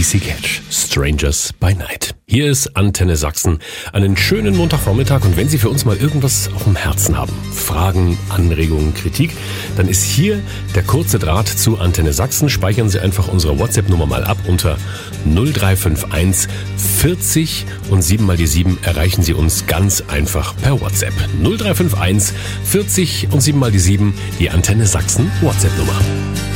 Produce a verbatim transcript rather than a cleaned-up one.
D C Catch, Strangers by Night. Hier ist Antenne Sachsen. Einen schönen Montagvormittag, und wenn Sie für uns mal irgendwas auf dem Herzen haben, Fragen, Anregungen, Kritik, dann ist hier der kurze Draht zu Antenne Sachsen. Speichern Sie einfach unsere WhatsApp-Nummer mal ab unter null drei fünf eins vierzig und sieben mal die sieben erreichen Sie uns ganz einfach per WhatsApp. null drei fünf eins vierzig und sieben mal die sieben, die Antenne Sachsen WhatsApp-Nummer.